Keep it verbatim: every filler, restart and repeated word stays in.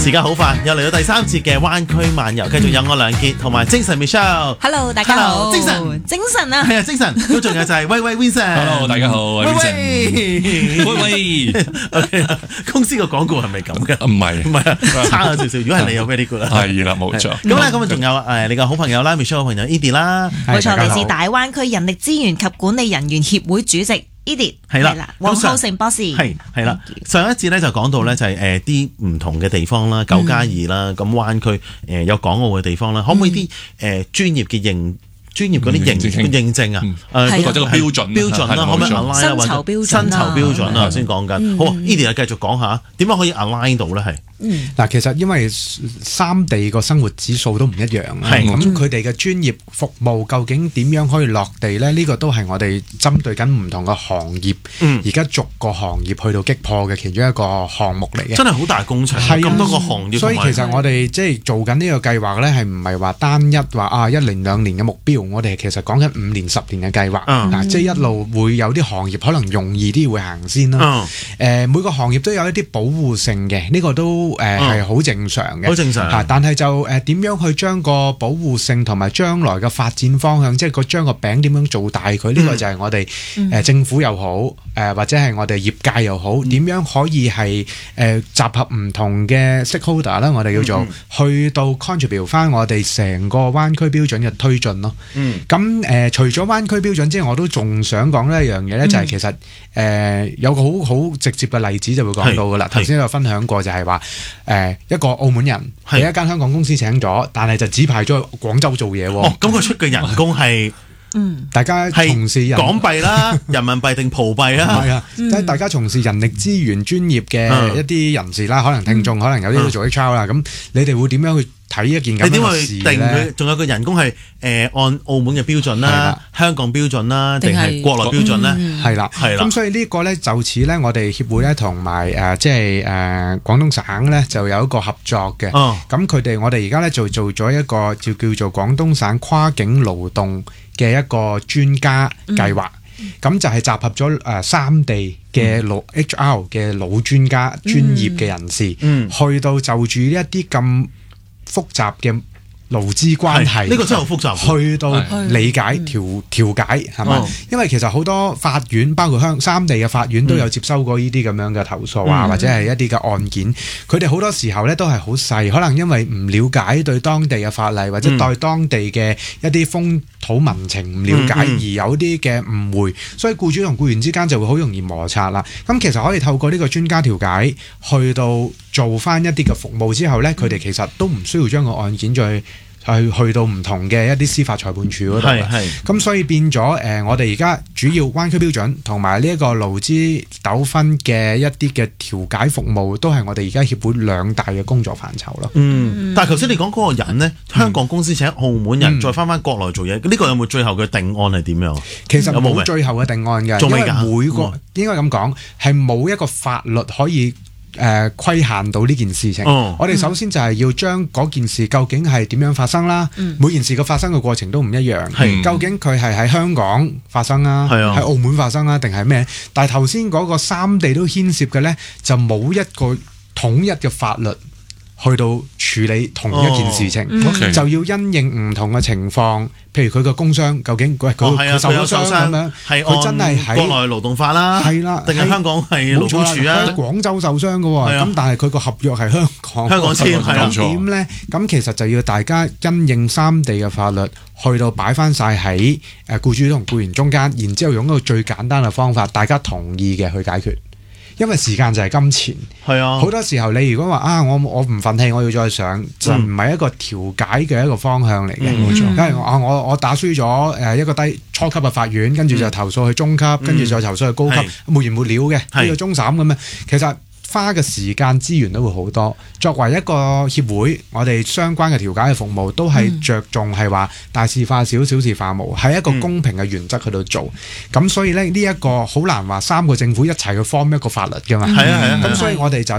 時間好快，又嚟到第三節嘅灣區漫遊，繼續有我梁傑同埋精神 Michelle。 Hello， 大家好。 Hello，精神， 精神啊！ 係啊，精神。咁仲有就係威威 Vincent。 Hello， 大家好，我係 Vincent。威威。 OK， 公司個廣告係咪咁嘅？ 唔係， 唔係啊，差咗少少。如果係你有 very good 啦。 係啦，冇錯。 咁咧，咁啊，仲有誒你個好朋友啦 Michelle 嘅朋友 Edie 啦。 冇錯，嚟自大灣區人力資源及管理人員協會主席。Edie 係啦， 黃浩成博士係係啦。上一節咧就講到咧就係誒啲唔同嘅地方啦，九加二啦，咁灣區誒有港澳嘅地方啦，可唔可以啲誒專業嘅認專業嗰啲認認證啊？誒或者個標準標準啦，可唔可以 align 薪酬標準薪酬標準啊？頭先講緊，好 Edie 啊，繼續講下點樣可以 align 到咧？係。 嗱，其實因為三地個生活指數都唔一樣，咁佢哋嘅專業服務究竟點樣可以落地咧？呢個都係我哋針對緊唔同嘅行業，而家逐個行業去到擊破嘅其中一個項目嚟嘅。 真係好大工程，咁多個行業。 所以其實我哋即係做緊呢個計劃咧，係唔係話單一話啊一年兩年嘅目標？我哋其實講緊五年、十年嘅計劃，嗱，即係一路會有啲行業可能容易啲會行先啦。誒，每個行業都有一啲保護性嘅，呢個都。誒係好正常嘅， 好正常嚇。但係就誒點樣去將個保護性同埋將來嘅發展方向，即係個將個餅點樣做大佢？呢、嗯、個就係我哋誒、呃、政府又好，誒、呃、或者係我哋業界又好，點、嗯、樣可以係誒、呃、集合唔同嘅 stakeholder 啦，我哋叫做、嗯、去到 contribute 翻我哋成個灣區標準嘅推進咯。嗯，咁誒、呃、除咗灣區標準之外，我都仲想講呢一樣嘢咧，就係其實誒、呃、有個好好直接嘅例子就會講到噶啦。頭先有分享過就係話。誒一個澳門人俾一間香港公司請咗，但係就指派咗去廣州做嘢喎。哦，咁佢出嘅人工係嗯，大家從事人港幣啦、人民幣定葡幣啦。 係啊，即係大家從事人力資源專業嘅一啲人士啦，可能聽眾可能有啲都做 H R 啦。咁你哋會點樣去睇一件咁嘅事咧？你點去定佢？仲有個人工係誒按澳門嘅標準啦、香港標準啦，定係國內標準咧？ 係啦，係啦。咁所以呢個咧就此咧，我哋協會咧同埋誒即係誒廣東省咧就有一個合作嘅。咁佢哋我哋而家咧就做咗一個就叫做廣東省跨境勞動嘅一個專家計劃。咁就係集合咗誒三地嘅老 H R 嘅老專家、專業嘅人士，去到就住呢一啲咁複雜嘅勞資關係， 呢個真係好複雜。 去到理解調調解係嘛？因為其實好多法院，包括香三地嘅法院都有接收過呢啲咁樣嘅投訴啊，或者係一啲嘅案件。佢哋好多時候咧都係好細，可能因為唔了解對當地嘅法例，或者對當地嘅一啲風土民情唔了解，而有啲嘅誤會，所以僱主同僱員之間就會好容易摩擦啦。咁其實可以透過呢個專家調解，去到做翻一啲嘅服務之後咧，佢哋其實都唔需要將個案件再。去去到唔同嘅一啲司法裁判處嗰度，係咁所以變咗誒、呃，我哋而家主要灣區標準同埋呢一個勞資糾紛嘅一啲嘅調解服務，都係我哋而家協會兩大嘅工作範疇咯。 嗯，但係頭先你講嗰個人呢，嗯、香港公司請澳門人、嗯、再翻翻國內做嘢，呢、呢個有冇最後嘅定案係點樣？其實冇最後嘅定案嘅，因為每個、嗯、應該咁講係冇一個法律可以。誒、呃、規限到呢件事情，哦、我哋首先就係要將嗰件事究竟係點樣發生啦。嗯、每件事嘅發生嘅過程都唔一樣，嗯、究竟佢係喺香港發生啊，喺、嗯、澳門發生啊，定係咩？但係頭先嗰個三地都牽涉嘅呢，就冇一個統一嘅法律去到處理同一件事情，哦嗯、就要因應唔同嘅情況。譬如佢個工傷究竟佢佢佢受咗傷咁樣，佢真係喺國內勞動法啦，係啦，定係香港係勞工處啊？ 喺廣州受傷嘅喎，咁但係佢個合約係香港， 香港簽係咁點咧？咁其實就要大家因應三地嘅法律，去到擺翻晒喺誒僱主同僱員中間，然之後用一個最簡單嘅方法，大家同意嘅去解決。因為時間就係金錢，係啊，好多時候你如果話啊，我我唔忿氣，我要再上，嗯、就唔係一個調解嘅一個方向嚟嘅，冇錯。因為我我我打輸咗誒一個低初級嘅法院，跟住就投訴去中級，跟住、嗯、再投訴去高級，沒完沒了嘅，呢個終審咁樣，其實。花嘅時間資源都會好多。作為一個協會，我哋相關嘅調解嘅服務都係着重係話大事化小，小事化無，係一個公平嘅原則去到做。咁、嗯、所以咧呢一個好難話三個政府一齊去 form 一個法律㗎嘛。係啊係啊。咁所以我哋就